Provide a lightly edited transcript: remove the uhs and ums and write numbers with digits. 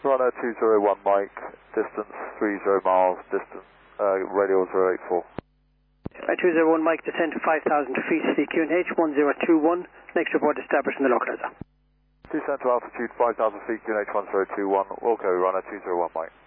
Runner 201 Mike, distance 30 miles, distance, radial 084. 201 Mike, descend to 5,000 feet, CQNH 1021, next report established in the localizer. Descent to altitude 5,000 feet, QNH 1021, Wilco, runner 201 Mike.